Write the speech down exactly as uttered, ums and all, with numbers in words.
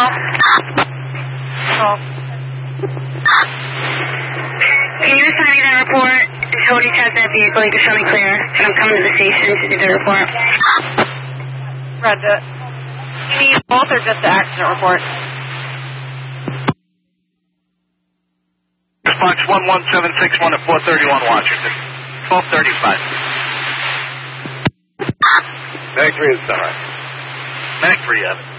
Oh. Can you assign me that report? Cody has that vehicle. You can show me clear. And I'm coming to the station to do the report. Brenda, you need both or just the accident report? Box one one seven six one at four thirty-one Washington. twelve thirty-five. Mac three is sorry. Mac three, Evan.